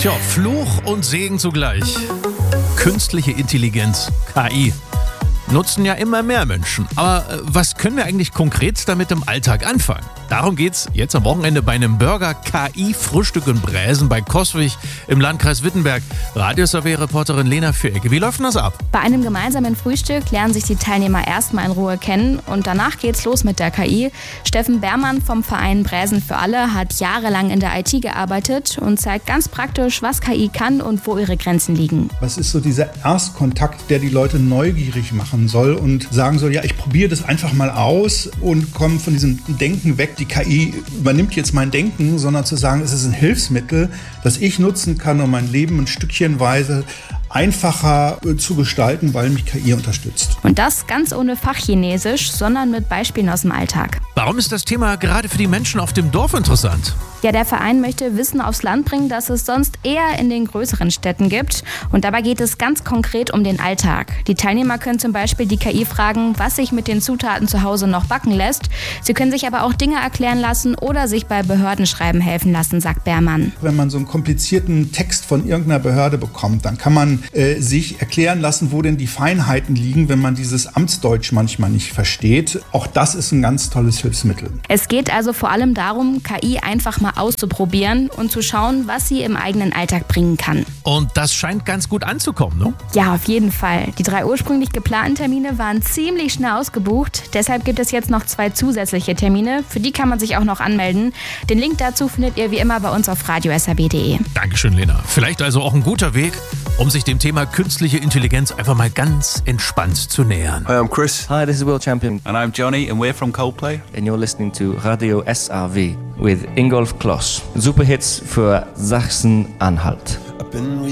Tja, Fluch und Segen zugleich. Künstliche Intelligenz, KI, nutzen ja immer mehr Menschen. Aber was können wir eigentlich konkret damit im Alltag anfangen? Darum geht's jetzt am Wochenende bei einem Burger-KI-Frühstück in Bräsen bei Coswig im Landkreis Wittenberg. Radio-SRW-Reporterin Lena Vierecke. Wie läuft denn das ab? Bei einem gemeinsamen Frühstück lernen sich die Teilnehmer erstmal in Ruhe kennen und danach geht's los mit der KI. Steffen Beermann vom Verein Bräsen für alle hat jahrelang in der IT gearbeitet und zeigt ganz praktisch, was KI kann und wo ihre Grenzen liegen. Was ist so dieser Erstkontakt, der die Leute neugierig machen soll und sagen soll, ja, ich probiere das einfach mal aus und komme von diesem Denken weg. Die KI übernimmt jetzt mein Denken, sondern zu sagen, es ist ein Hilfsmittel, das ich nutzen kann, um mein Leben ein Stückchenweise einfacher zu gestalten, weil mich KI unterstützt. Und das ganz ohne Fachchinesisch, sondern mit Beispielen aus dem Alltag. Warum ist das Thema gerade für die Menschen auf dem Dorf interessant? Ja, der Verein möchte Wissen aufs Land bringen, das es sonst eher in den größeren Städten gibt. Und dabei geht es ganz konkret um den Alltag. Die Teilnehmer können zum Beispiel die KI fragen, was sich mit den Zutaten zu Hause noch backen lässt. Sie können sich aber auch Dinge erklären lassen oder sich bei Behördenschreiben helfen lassen, sagt Beermann. Wenn man so einen komplizierten Text von irgendeiner Behörde bekommt, dann kann man sich erklären lassen, wo denn die Feinheiten liegen, wenn man dieses Amtsdeutsch manchmal nicht versteht. Auch das ist ein ganz tolles Hilfsmittel. Es geht also vor allem darum, KI einfach mal auszuprobieren und zu schauen, was sie im eigenen Alltag bringen kann. Und das scheint ganz gut anzukommen, ne? Ja, auf jeden Fall. Die 3 ursprünglich geplanten Termine waren ziemlich schnell ausgebucht. Deshalb gibt es jetzt noch 2 zusätzliche Termine. Für die kann man sich auch noch anmelden. Den Link dazu findet ihr wie immer bei uns auf radio-srw.de. Dankeschön, Lena. Vielleicht also auch ein guter Weg, um sich dem Thema künstliche Intelligenz einfach mal ganz entspannt zu nähern. Hi, I'm Chris. Hi, this is World Champion. And I'm Johnny, and we're from Coldplay. And you're listening to Radio SRW with Ingolf Kloss. Super Hits für Sachsen-Anhalt.